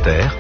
Inter,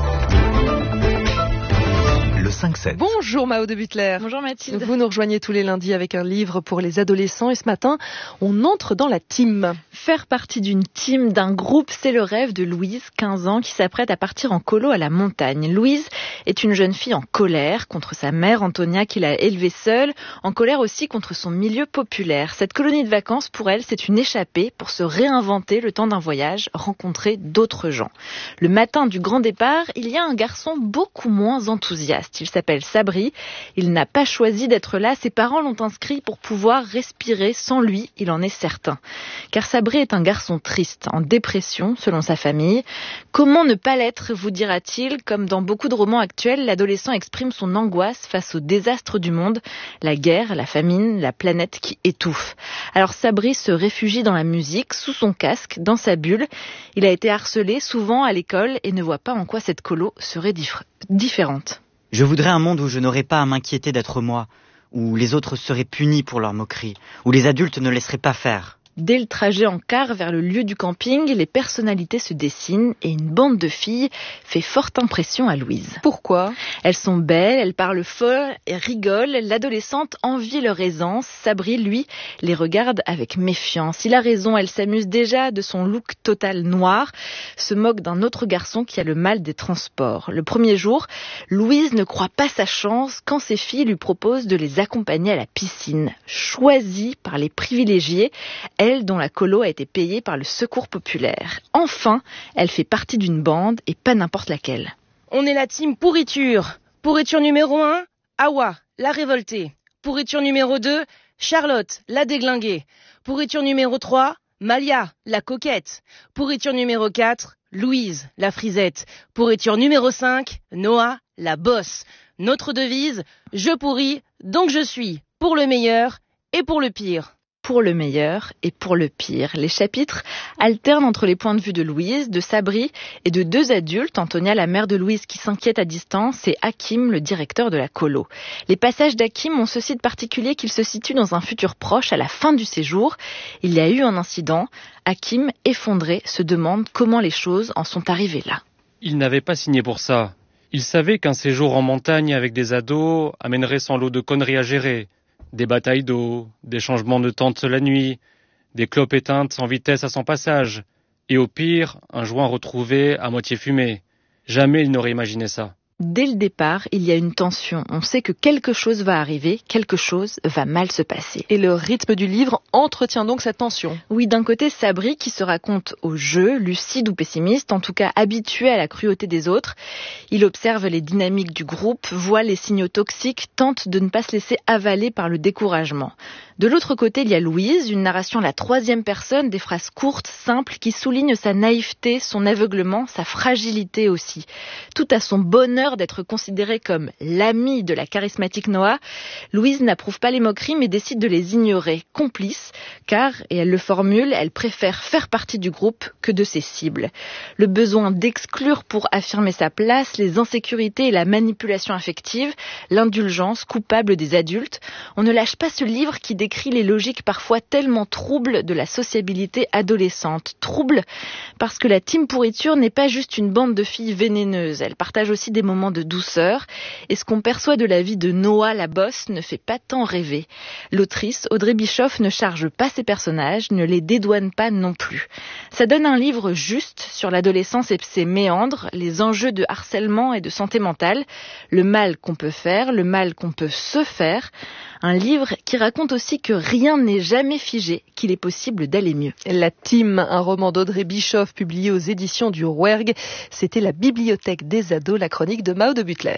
le 5-7. Bonjour Mao de Butler. Bonjour Mathilde. Vous nous rejoignez tous les lundis avec un livre pour les adolescents et ce matin, on entre dans la team. Faire partie d'une team, d'un groupe, c'est le rêve de Louise, 15 ans, qui s'apprête à partir en colo à la montagne. Louise est une jeune fille en colère contre sa mère Antonia qui l'a élevée seule, en colère aussi contre son milieu populaire. Cette colonie de vacances, pour elle, c'est une échappée pour se réinventer le temps d'un voyage, rencontrer d'autres gens. Le matin du grand départ, il y a un garçon beaucoup moins enthousiaste. Il s'appelle Sabri. Il n'a pas choisi d'être là. Ses parents l'ont inscrit pour pouvoir respirer sans lui, il en est certain. Car Sabri est un garçon triste, en dépression, selon sa famille. Comment ne pas l'être, vous dira-t-il? Comme dans beaucoup de romans actuels, l'adolescent exprime son angoisse face au désastre du monde, la guerre, la famine, la planète qui étouffe. Alors Sabri se réfugie dans la musique, sous son casque, dans sa bulle. Il a été harcelé souvent à l'école et ne voit pas en quoi cette colo serait différente. Je voudrais un monde où je n'aurais pas à m'inquiéter d'être moi, où les autres seraient punis pour leurs moqueries, où les adultes ne laisseraient pas faire. Dès le trajet en car vers le lieu du camping, les personnalités se dessinent et une bande de filles fait forte impression à Louise. Pourquoi? Elles sont belles, elles parlent fort et rigolent. L'adolescente envie leur aisance. Sabri, lui, les regarde avec méfiance. Il a raison, elle s'amuse déjà de son look total noir, se moque d'un autre garçon qui a le mal des transports. Le premier jour, Louise ne croit pas sa chance quand ses filles lui proposent de les accompagner à la piscine. Choisie par les privilégiés, elle dont la colo a été payée par le Secours populaire. Enfin, elle fait partie d'une bande et pas n'importe laquelle. On est la team pourriture. Pourriture numéro 1, Awa, la révoltée. Pourriture numéro 2, Charlotte, la déglinguée. Pourriture numéro 3, Malia, la coquette. Pourriture numéro 4, Louise, la frisette. Pourriture numéro 5, Noah, la bosse. Notre devise, je pourris, donc je suis, pour le meilleur et pour le pire. Pour le meilleur et pour le pire. Les chapitres alternent entre les points de vue de Louise, de Sabri et de deux adultes, Antonia, la mère de Louise qui s'inquiète à distance, et Hakim, le directeur de la colo. Les passages d'Hakim ont ceci de particulier qu'ils se situent dans un futur proche, à la fin du séjour. Il y a eu un incident. Hakim, effondré, se demande comment les choses en sont arrivées là. Il n'avait pas signé pour ça. Il savait qu'un séjour en montagne avec des ados amènerait son lot de conneries à gérer. Des batailles d'eau, des changements de tente la nuit, des clopes éteintes sans vitesse à son passage, et au pire, un joint retrouvé à moitié fumé. Jamais il n'aurait imaginé ça. Dès le départ, il y a une tension. On sait que quelque chose va arriver, quelque chose va mal se passer. Et le rythme du livre entretient donc cette tension. Oui, d'un côté, Sabri qui se raconte au jeu, lucide ou pessimiste, en tout cas habitué à la cruauté des autres. Il observe les dynamiques du groupe, voit les signaux toxiques, tente de ne pas se laisser avaler par le découragement. De l'autre côté, il y a Louise, une narration à la troisième personne, des phrases courtes, simples, qui soulignent sa naïveté, son aveuglement, sa fragilité aussi. Tout à son bonheur d'être considérée comme l'amie de la charismatique Noah, Louise n'approuve pas les moqueries mais décide de les ignorer, complice, car, et elle le formule, elle préfère faire partie du groupe que de ses cibles. Le besoin d'exclure pour affirmer sa place, les insécurités et la manipulation affective, l'indulgence coupable des adultes. On ne lâche pas ce livre qui décrit les logiques parfois tellement troubles de la sociabilité adolescente. Troubles parce que la team pourriture n'est pas juste une bande de filles vénéneuses, elle partage aussi des moments de douceur, et ce qu'on perçoit de la vie de Noah, la bosse, ne fait pas tant rêver. L'autrice, Audrey Bischoff, ne charge pas ses personnages, ne les dédouane pas non plus. Ça donne un livre juste sur l'adolescence et ses méandres, les enjeux de harcèlement et de santé mentale, le mal qu'on peut faire, le mal qu'on peut se faire. Un livre qui raconte aussi que rien n'est jamais figé, qu'il est possible d'aller mieux. La Team, un roman d'Audrey Bischoff publié aux éditions du Rouergue. C'était la bibliothèque des ados, la chronique de Mao de Butler.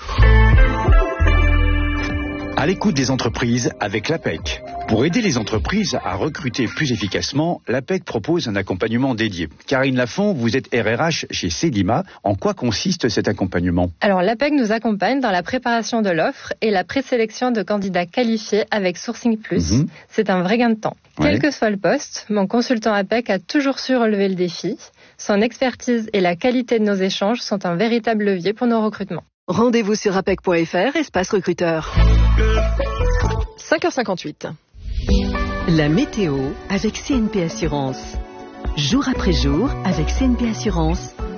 À l'écoute des entreprises avec l'APEC. Pour aider les entreprises à recruter plus efficacement, l'APEC propose un accompagnement dédié. Karine Lafont, vous êtes RRH chez Cedima. En quoi consiste cet accompagnement? Alors l'APEC nous accompagne dans la préparation de l'offre et la présélection de candidats qualifiés avec Sourcing Plus. C'est un vrai gain de temps. Ouais. Quel que soit le poste, mon consultant APEC a toujours su relever le défi. Son expertise et la qualité de nos échanges sont un véritable levier pour nos recrutements. Rendez-vous sur apec.fr, espace recruteur. 5h58. La météo avec CNP Assurance. Jour après jour, avec CNP Assurance,